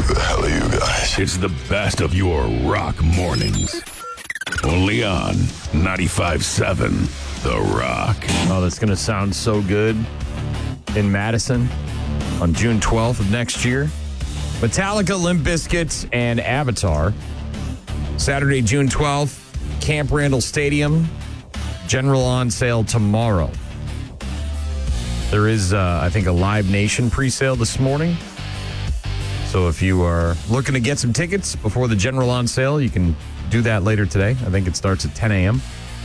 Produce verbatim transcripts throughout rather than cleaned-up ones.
Who the hell are you guys? It's the best of your rock mornings. Only on ninety-five point seven The Rock. Oh, that's going to sound so good in Madison on June twelfth of next year. Metallica, Limp Bizkit, and Avatar. Saturday, June twelfth, Camp Randall Stadium. General on sale tomorrow. There is, uh, I think, a Live Nation pre-sale this morning. So if you are looking to get some tickets before the general on sale, you can do that later today. I think it starts at ten a.m.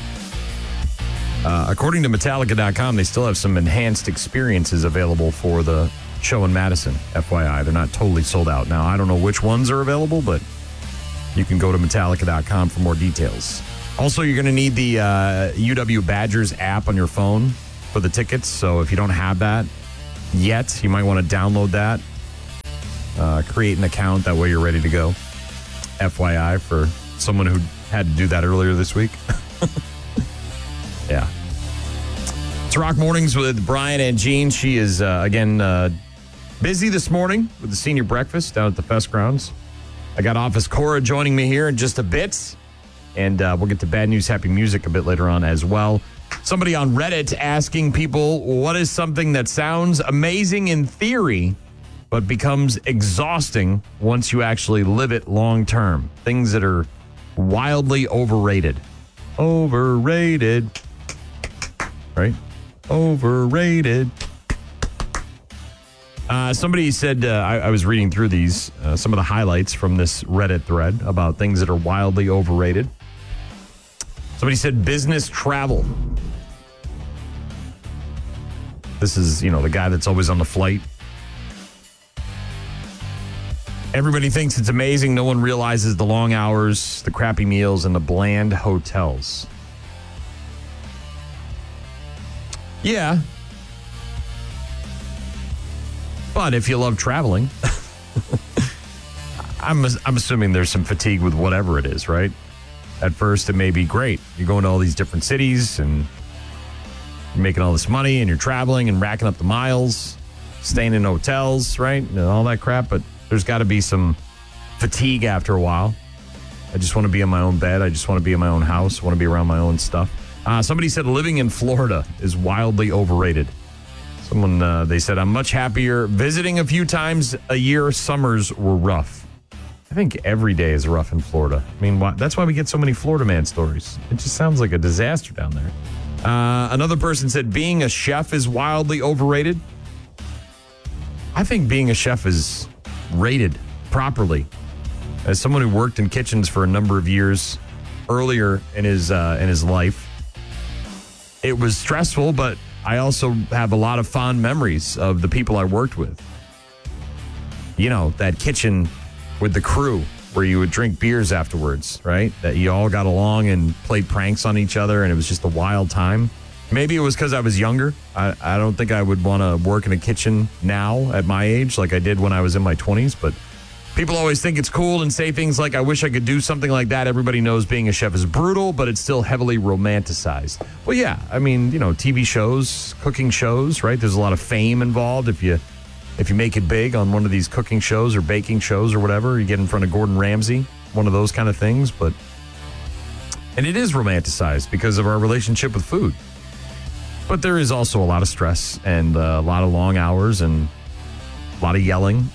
Uh, according to Metallica dot com, they still have some enhanced experiences available for the show in Madison, F Y I. They're not totally sold out. Now, I don't know which ones are available, but you can go to Metallica dot com for more details. Also, you're going to need the uh, U W Badgers app on your phone for the tickets. So if you don't have that yet, you might want to download that. Uh, create an account. That way you're ready to go. F Y I for someone who had to do that earlier this week. Yeah. It's Rock Mornings with Brian and Jean. She is, uh, again, uh, busy this morning with the senior breakfast down at the Fest Grounds. I got Office Cora joining me here in just a bit. And uh, we'll get to Bad News, Happy Music a bit later on as well. Somebody on Reddit asking people, what is something that sounds amazing in theory, but becomes exhausting once you actually live it long term? Things that are wildly overrated. Overrated. Right? Overrated. Uh, somebody said, uh, I, I was reading through these, uh, some of the highlights from this Reddit thread about things that are wildly overrated. Somebody said business travel. This is, you know, the guy that's always on the flight. Everybody thinks it's amazing. No one realizes the long hours, the crappy meals, and the bland hotels. Yeah. But if you love traveling, I'm I'm assuming there's some fatigue with whatever it is, right? At first, it may be great. You're going to all these different cities and you're making all this money and you're traveling and racking up the miles, staying in hotels, right? And all that crap. But there's got to be some fatigue after a while. I just want to be in my own bed. I just want to be in my own house. I want to be around my own stuff. Uh, somebody said living in Florida is wildly overrated. Someone, uh, they said, I'm much happier visiting a few times a year. Summers were rough. I think every day is rough in Florida. I mean, why, that's why we get so many Florida man stories. It just sounds like a disaster down there. Uh, another person said being a chef is wildly overrated. I think being a chef is rated properly. As someone who worked in kitchens for a number of years earlier in his uh, in his life, it was stressful, but I also have a lot of fond memories of the people I worked with. You know, that kitchen with the crew where you would drink beers afterwards, right? That you all got along and played pranks on each other, and it was just a wild time. Maybe it was because I was younger. I, I don't think I would want to work in a kitchen now at my age like I did when I was in my twenties, but people always think it's cool and say things like, I wish I could do something like that. Everybody knows being a chef is brutal, but it's still heavily romanticized. Well, yeah, I mean, you know, T V shows, cooking shows, right? There's a lot of fame involved. If you if you make it big on one of these cooking shows or baking shows or whatever, you get in front of Gordon Ramsay, one of those kind of things. But and it is romanticized because of our relationship with food. But there is also a lot of stress and uh, a lot of long hours and a lot of yelling.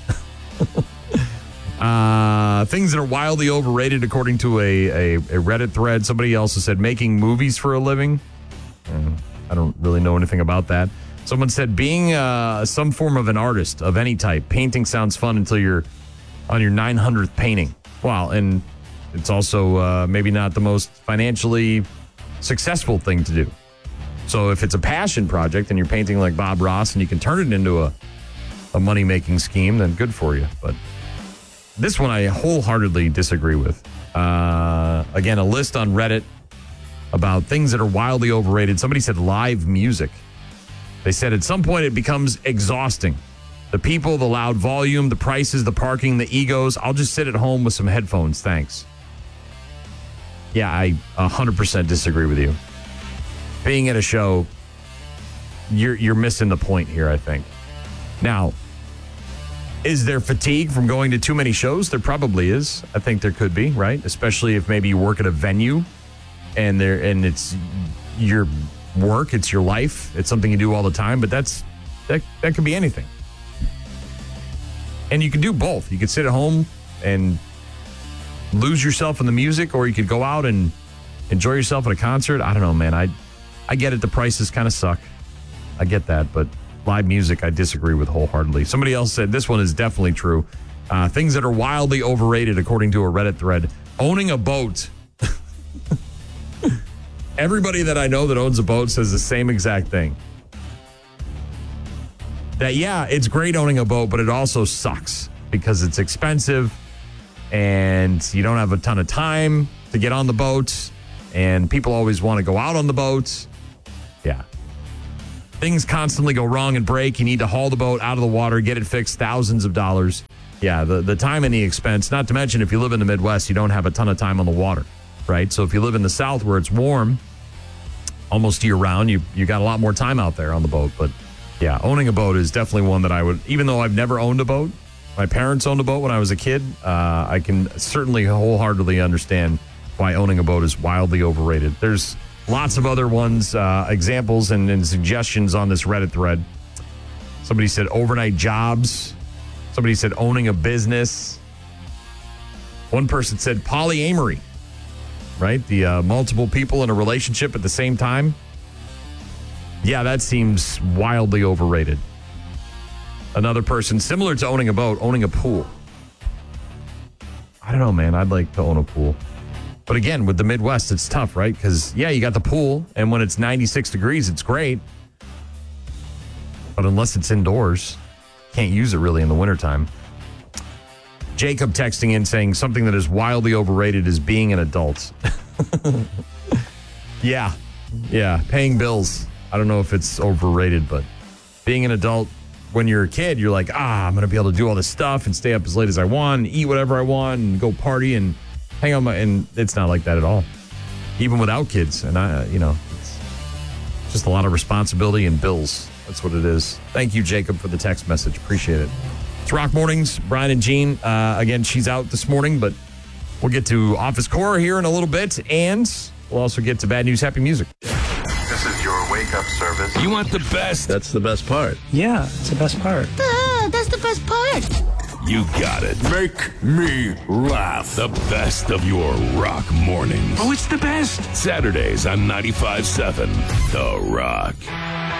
Uh, things that are wildly overrated, according to a, a, a Reddit thread. Somebody also said making movies for a living. Uh, I don't really know anything about that. Someone said being uh, some form of an artist of any type. Painting sounds fun until you're on your nine hundredth painting. Wow, and it's also uh, maybe not the most financially successful thing to do. So if it's a passion project and you're painting like Bob Ross and you can turn it into a, a money-making scheme, then good for you. But this one I wholeheartedly disagree with. Uh, again, a list on Reddit about things that are wildly overrated. Somebody said live music. They said at some point it becomes exhausting. The people, the loud volume, the prices, the parking, the egos. I'll just sit at home with some headphones, thanks. Yeah, I one hundred percent disagree with you. Being at a show, you're you're missing the point here, I think. Now, Is there fatigue from going to too many shows? There probably is. I think there could be, right? Especially if maybe you work at a venue and there and it's your work, it's your life, it's something you do all the time, but that's that that could be anything. And you can do both. You could sit at home and lose yourself in the music, or you could go out and enjoy yourself at a concert. I don't know, man. I I get it. The prices kind of suck. I get that, but live music, I disagree with wholeheartedly. Somebody else said this one is definitely true. Uh, things that are wildly overrated, according to a Reddit thread. Owning a boat. Everybody that I know that owns a boat says the same exact thing. That, yeah, it's great owning a boat, but it also sucks because it's expensive and you don't have a ton of time to get on the boat, and people always want to go out on the boat. Yeah. Things constantly go wrong and break. You need to haul the boat out of the water, get it fixed, thousands of dollars. Yeah, the, the time and the expense, not to mention if you live in the Midwest, you don't have a ton of time on the water, right? So if you live in the South where it's warm almost year round, you, you got a lot more time out there on the boat. But yeah, owning a boat is definitely one that I would, even though I've never owned a boat, my parents owned a boat when I was a kid, uh, I can certainly wholeheartedly understand why owning a boat is wildly overrated. There's lots of other ones, uh, examples and, and suggestions on this Reddit thread. Somebody said overnight jobs. Somebody said owning a business. One person said polyamory, right? The uh, multiple people in a relationship at the same time. Yeah, that seems wildly overrated. Another person, similar to owning a boat, owning a pool. I don't know, man. I'd like to own a pool. But again, with the Midwest, it's tough, right? Because, yeah, you got the pool, and when it's ninety-six degrees, it's great. But unless it's indoors, can't use it really in the wintertime. Jacob texting in saying something that is wildly overrated is being an adult. yeah, yeah, paying bills. I don't know if it's overrated, but being an adult, when you're a kid, you're like, ah, I'm going to be able to do all this stuff and stay up as late as I want, and eat whatever I want, and go party and hang on my, and it's not like that at all. Even without kids. And I, you know, it's just a lot of responsibility and bills. That's what it is. Thank you, Jacob, for the text message. Appreciate it. It's Rock Mornings. Brian and Jean. Uh, again, she's out this morning, but we'll get to Office Core here in a little bit, and we'll also get to Bad News, Happy Music. This is your wake-up service. You want the best? That's the best part. Yeah, it's the best part. Ah, that's the best part. You got it. Make me laugh. The best of your rock mornings. Oh, it's the best. Saturdays on ninety-five seven The Rock.